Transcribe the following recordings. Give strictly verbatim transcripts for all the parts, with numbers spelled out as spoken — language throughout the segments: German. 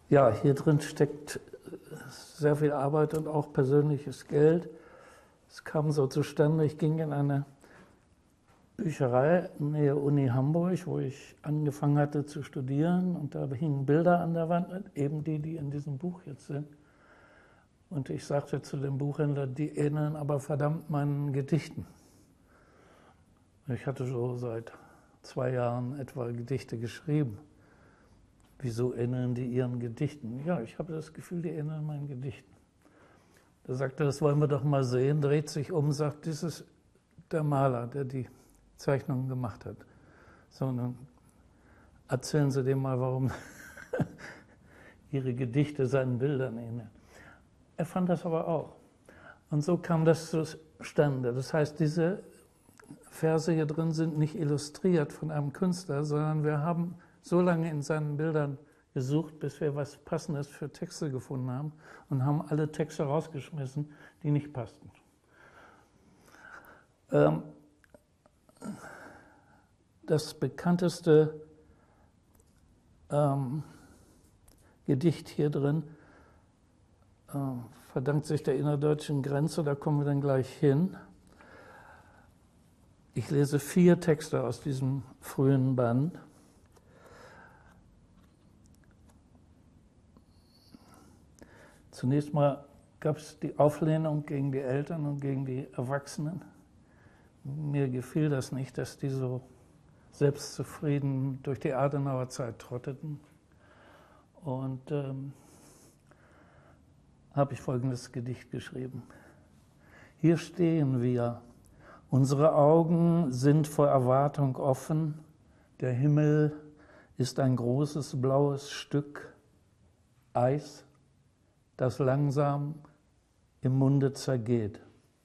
Ja, hier drin steckt sehr viel Arbeit und auch persönliches Geld. Es kam so zustande, ich ging in eine Bücherei in der Uni Hamburg, wo ich angefangen hatte zu studieren, und da hingen Bilder an der Wand, eben die, die in diesem Buch jetzt sind. Und ich sagte zu dem Buchhändler, die ähneln aber verdammt meinen Gedichten. Ich hatte so seit zwei Jahren etwa Gedichte geschrieben. Wieso ähneln die ihren Gedichten? Ja, ich habe das Gefühl, die ähneln meinen Gedichten. Da sagte er, das wollen wir doch mal sehen, dreht sich um, sagt, das ist der Maler, der die Zeichnungen gemacht hat. So, dann erzählen Sie dem mal, warum Ihre Gedichte seinen Bildern ähneln. Er fand das aber auch. Und so kam das zustande. Das heißt, diese Verse hier drin sind nicht illustriert von einem Künstler, sondern wir haben so lange in seinen Bildern gesucht, bis wir was Passendes für Texte gefunden haben, und haben alle Texte rausgeschmissen, die nicht passten. Ähm, das bekannteste ähm, Gedicht hier drin äh, verdankt sich der innerdeutschen Grenze, da kommen wir dann gleich hin. Ich lese vier Texte aus diesem frühen Band. Zunächst mal gab es die Auflehnung gegen die Eltern und gegen die Erwachsenen. Mir gefiel das nicht, dass die so selbstzufrieden durch die Adenauer Zeit trotteten. Und ähm, habe ich folgendes Gedicht geschrieben. Hier stehen wir, unsere Augen sind vor Erwartung offen, der Himmel ist ein großes blaues Stück Eis, das langsam im Munde zergeht.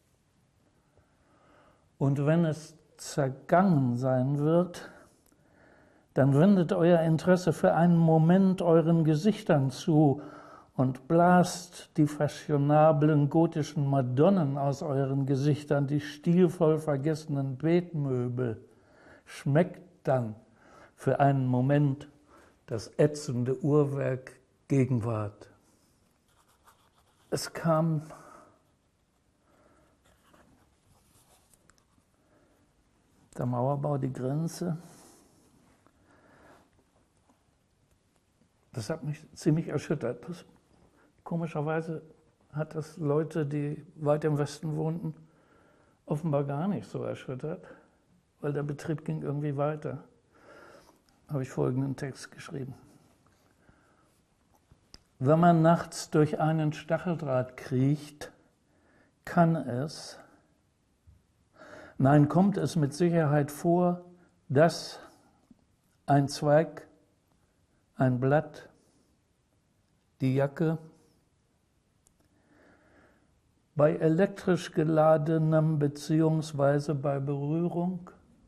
Und wenn es zergangen sein wird, dann wendet euer Interesse für einen Moment euren Gesichtern zu und blast die fashionablen gotischen Madonnen aus euren Gesichtern, die stilvoll vergessenen Betmöbel. Schmeckt dann für einen Moment das ätzende Uhrwerk Gegenwart. Es kam der Mauerbau, die Grenze. Das hat mich ziemlich erschüttert. Das, komischerweise hat das Leute, die weit im Westen wohnten, offenbar gar nicht so erschüttert, weil der Betrieb ging irgendwie weiter. Habe ich folgenden Text geschrieben. Wenn man nachts durch einen Stacheldraht kriecht, kann es, nein, kommt es mit Sicherheit vor, dass ein Zweig, ein Blatt, die Jacke bei elektrisch geladenem beziehungsweise bei Berührung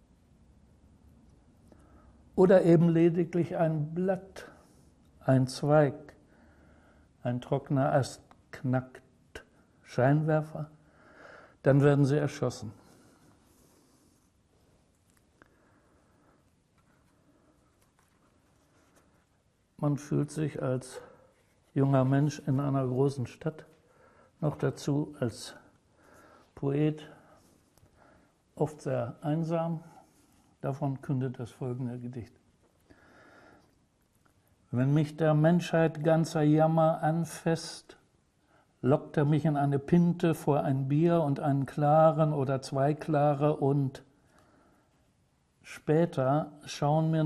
oder eben lediglich ein Blatt, ein Zweig, ein trockener Ast knackt Scheinwerfer, dann werden sie erschossen. Man fühlt sich als junger Mensch in einer großen Stadt, noch dazu als Poet, oft sehr einsam. Davon kündet das folgende Gedicht. Wenn mich der Menschheit ganzer Jammer anfasst, lockt er mich in eine Pinte vor ein Bier und einen klaren oder zwei klare, und später schauen mir